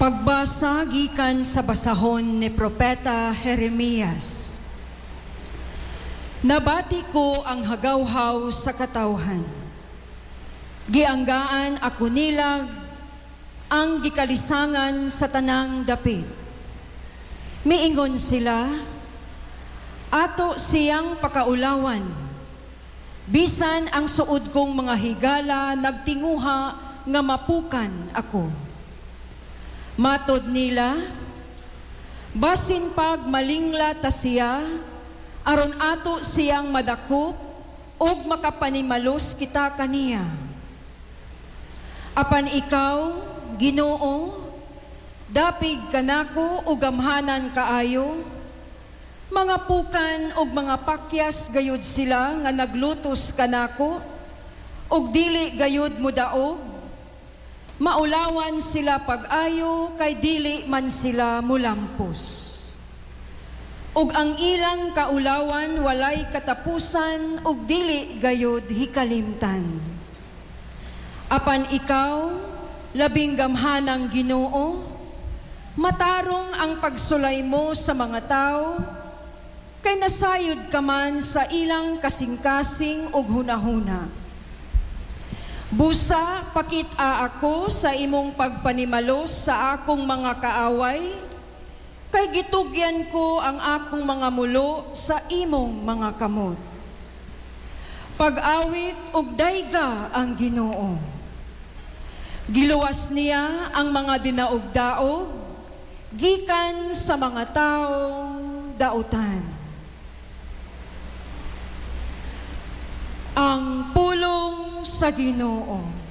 Pagbasa gikan sa basahon ni Propeta Jeremias. Nabati ko ang hagawhaw sa katawhan. Gianggaan ako nilag ang gikalisangan sa tanang dapit. Miingon sila, ato siyang pakaulawan. Bisan ang suod kong mga higala nagtinguha nga mapukan ako. Matod nila, basin pag malingla ta siya, aron ato siyang madakop, ug makapanimalos kita kaniya. Apan ikaw, Ginoo, dapig kanako ug gamhanan kaayo, mga pukan ug mga pakyas gayud sila nga naglutos kanako, ug dili gayud mo daog. Maulawan sila pag-ayo, kay dili man sila mulampos. Ug ang ilang kaulawan walay katapusan, ug dili gayud hikalimtan. Apan ikaw, labing gamhanang Ginoo, matarong ang pagsulay mo sa mga tao, kay nasayod ka man sa ilang kasing-kasing ug hunahuna. Busa, pakita ako sa imong pagpanimalos sa akong mga kaaway, kay gitugyan ko ang akong mga mulo sa imong mga kamot. Pag-awit ug dayga ang Ginoo. Giluwas niya ang mga dinaog-daog, gikan sa mga taong dautan. Ang pulong sa Ginoo.